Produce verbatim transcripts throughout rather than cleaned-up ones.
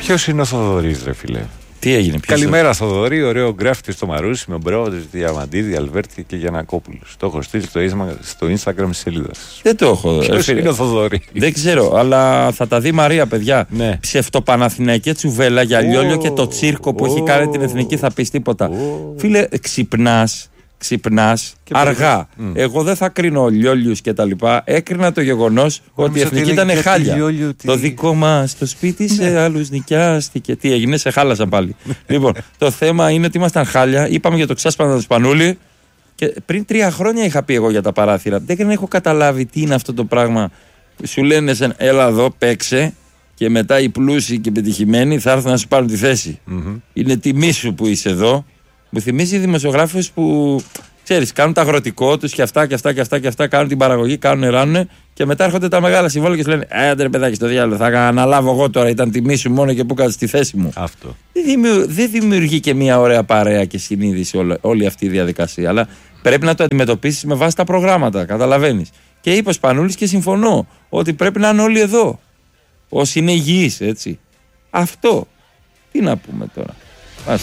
Ποιος είναι ο Θοδωρής, ρε φίλε? Τι έγινε, Καλημέρα, Θοδωρή. Ωραίο γκράφτη στο Μαρούσι με Μπρόβατες, Διαμαντίδη, Αλβέρτη και Γιαννακόπουλος. Το έχω στείλει στο, στο Instagram τη σελίδα. Δεν το έχω. Ποιος είναι ο Θοδωρή? Δεν ξέρω, αλλά θα τα δει Μαρία, παιδιά. Ναι. Ψευτοπαναθηναϊκή τσουβέλα για Λιόλιο oh, και το τσίρκο που oh, έχει κάνει την εθνική, θα πει τίποτα. Oh. Φίλε, ξυπνάς. Ξυπνάς αργά. Mm. Εγώ δεν θα κρίνω λιόλιους και τα λοιπά. Έκρινα το γεγονός ότι η εθνική ήταν χάλια. Λιόλιο, τι... Το δικό μας το σπίτι σε άλλους νοικιάστηκε. Τι έγινε, σε χάλασαν πάλι. Λοιπόν, το θέμα είναι ότι ήμασταν χάλια. Είπαμε για το ξάσπανα του Σπανούλη. Και πριν τρία χρόνια είχα πει εγώ για τα παράθυρα. Δεν έχω καταλάβει τι είναι αυτό το πράγμα. Σου λένε, έλα εδώ, παίξε. Και μετά οι πλούσιοι και πετυχημένοι θα έρθουν να σου πάρουν τη θέση. Mm-hmm. Είναι τιμή σου που είσαι εδώ. Μου θυμίζει δημοσιογράφους που, ξέρεις, κάνουν τα αγροτικό τους και αυτά και αυτά και αυτά και αυτά, κάνουν την παραγωγή, κάνουν, ράνουν και μετά έρχονται τα μεγάλα συμβόλαια και σου λένε «Ε, ρε παιδάκι στο διάλογο, θα αναλάβω εγώ τώρα, ήταν τιμή σου μόνο και που κάτσε στη θέση μου». Αυτό. Δεν δημιουργεί, δεν δημιουργεί και μια ωραία παρέα και συνείδηση όλη, όλη αυτή η διαδικασία, αλλά πρέπει να το αντιμετωπίσεις με βάση τα προγράμματα, καταλαβαίνεις. Και είπε ο Σπανούλης και συμφωνώ ότι πρέπει να είναι όλοι εδώ, όσοι είναι υγιείς, έτσι. Αυτό. Τι να πούμε τώρα. Άστε.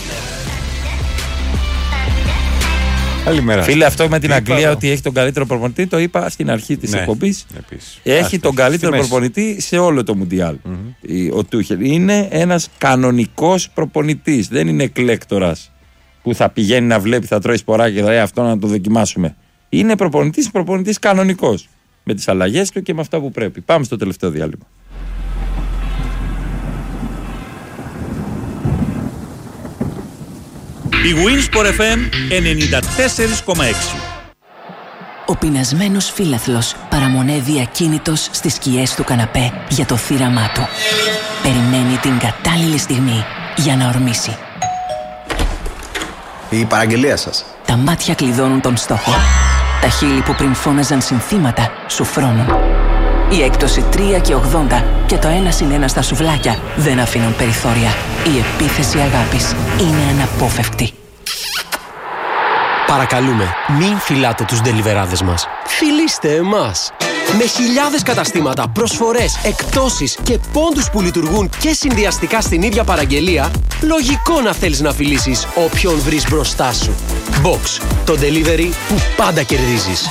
Καλημέρα. Φίλε, αυτό με την Αγγλία είπα, ότι έχει τον καλύτερο προπονητή, το είπα στην αρχή της ναι, εκπομπής. Έχει Άστε, τον καλύτερο προπονητή σε όλο το Μουντιάλ. Mm-hmm. Ο Τούχελ είναι ένας κανονικός προπονητής. Δεν είναι εκλέκτορας που θα πηγαίνει να βλέπει, θα τρώει σποράκι και θα λέει αυτό να το δοκιμάσουμε. Είναι προπονητής, προπονητής κανονικός. Με τις αλλαγές του και με αυτά που πρέπει. Πάμε στο τελευταίο διάλειμμα. Η Winsport εφ εμ ενενήντα τέσσερα κόμμα έξι. Ο πεινασμένος φύλαθλος παραμονεύει ακίνητος στις σκιές του καναπέ για το θύραμά του. Περιμένει την κατάλληλη στιγμή για να ορμήσει. Η παραγγελία σας. Τα μάτια κλειδώνουν τον στόχο. Τα χείλη που πριν φώναζαν συνθήματα σου φρώνουν. Η έκπτωση τρία και ογδόντα και το ένα συν ένα στα σουβλάκια δεν αφήνουν περιθώρια. Η επίθεση αγάπης είναι αναπόφευκτη. Παρακαλούμε, μην φυλάτε τους ντελιβεράδες μας. Φιλήστε εμάς. Με χιλιάδες καταστήματα, προσφορές, εκπτώσεις και πόντους που λειτουργούν και συνδυαστικά στην ίδια παραγγελία, λογικό να θέλεις να φιλήσεις όποιον βρεις μπροστά σου. Box, το delivery που πάντα κερδίζεις.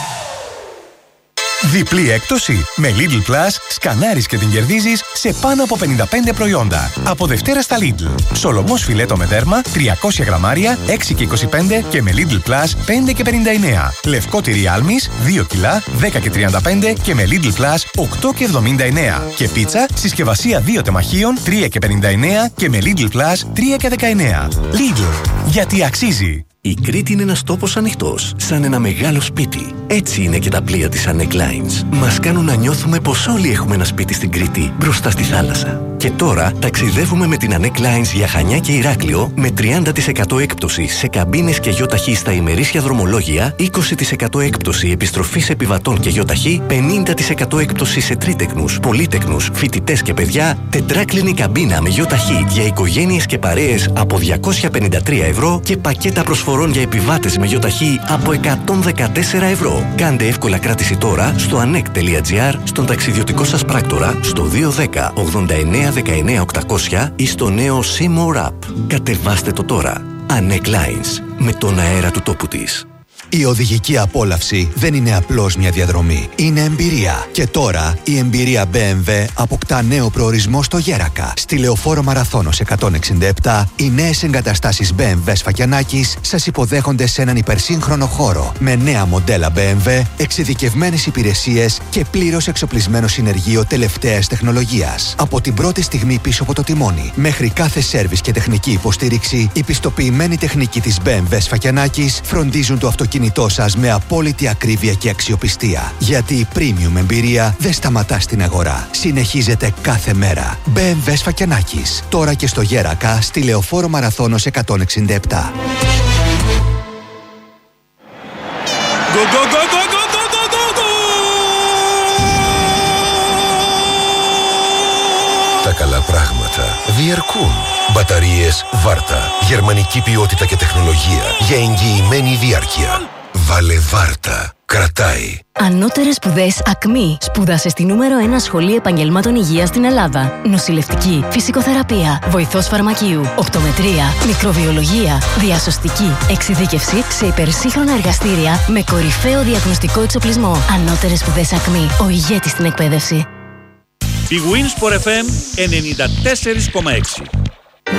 Διπλή έκπτωση. Με Lidl Plus σκανάρεις και την κερδίζεις σε πάνω από πενήντα πέντε προϊόντα. Από Δευτέρα στα Lidl. Σολομός φιλέτο με δέρμα τριακόσια γραμμάρια έξι και είκοσι πέντε και με Lidl Plus πέντε και πενήντα εννέα. Λευκό τυρί άλμης δύο κιλά δέκα και τριάντα πέντε και με Lidl Plus οκτώ και εβδομήντα εννέα. Και πίτσα συσκευασία δύο τεμαχίων τρία και πενήντα εννέα και με Lidl Plus τρία και δεκαεννέα. Lidl. Γιατί αξίζει. Η Κρήτη είναι ένας τόπος ανοιχτός, σαν ένα μεγάλο σπίτι. Έτσι είναι και τα πλοία της Anek Lines. Μας κάνουν να νιώθουμε πως όλοι έχουμε ένα σπίτι στην Κρήτη, μπροστά στη θάλασσα. Και τώρα ταξιδεύουμε με την Anek Lines για Χανιά και Ηράκλειο με τριάντα τοις εκατό έκπτωση σε καμπίνες και γιοταχή στα ημερήσια δρομολόγια, είκοσι τοις εκατό έκπτωση επιστροφής επιβατών και γιοταχή, πενήντα τοις εκατό έκπτωση σε τρίτεκνους, πολύτεκνους, φοιτητές και παιδιά, τετράκλινη καμπίνα με γιοταχή για οικογένειες και παρέες από διακόσια πενήντα τρία ευρώ και πακέτα προσφορών για επιβάτες με γιοταχή από εκατόν δεκατέσσερα ευρώ. Κάντε εύκολα κράτηση τώρα στο anek τελεία gr, στον ταξιδιωτικό σας πράκτορα, στο δύο ένα μηδέν ογδόντα εννέα δεκαεννέα οκτακόσια ή στο νέο C-More App. Κατεβάστε το τώρα. Anek Lines. Με τον αέρα του τόπου της. Η οδηγική απόλαυση δεν είναι απλώς μια διαδρομή. Είναι εμπειρία. Και τώρα η εμπειρία μπι εμ ντάμπλιου αποκτά νέο προορισμό στο Γέρακα. Στη Λεωφόρο Μαραθώνος εκατόν εξήντα επτά, οι νέες εγκαταστάσεις μπι εμ ντάμπλιου Σφακιανάκης σας υποδέχονται σε έναν υπερσύγχρονο χώρο. Με νέα μοντέλα μπι εμ ντάμπλιου, εξειδικευμένες υπηρεσίες και πλήρως εξοπλισμένο συνεργείο τελευταίας τεχνολογίας. Από την πρώτη στιγμή πίσω από το τιμόνι, μέχρι κάθε σέρβις και τεχνική υποστήριξη, η πιστοποιημένη τεχνική της μπι εμ ντάμπλιου Σφακιανάκης φροντίζουν το αυτοκίνητό σας με απόλυτη ακρίβεια και αξιοπιστία. Γιατί η premium εμπειρία δεν σταματά στην αγορά. Συνεχίζεται κάθε μέρα. μπι εμ ντάμπλιου Σφακιανάκης. Τώρα και στο Γέρακα, στη Λεωφόρο Μαραθώνος εκατόν εξήντα επτά. Τα καλά πράγματα διαρκούν. Μπαταρίες Βάρτα. Γερμανική ποιότητα και τεχνολογία για εγγυημένη διάρκεια. Βαλεβάρτα. Κρατάει. Ανώτερες σπουδές ΑΚΜΗ. Σπούδασε στη νούμερο ένα σχολή επαγγελμάτων υγείας στην Ελλάδα. Νοσηλευτική, φυσικοθεραπεία, βοηθός φαρμακείου, οπτομετρία, μικροβιολογία, διασωστική, εξειδίκευση σε υπερσύγχρονα εργαστήρια με κορυφαίο διαγνωστικό εξοπλισμό. Ανώτερες σπουδές ΑΚΜΗ. Ο ηγέτης στην εκπαίδευση. Η Winsport εφ εμ ενενήντα τέσσερα κόμμα έξι.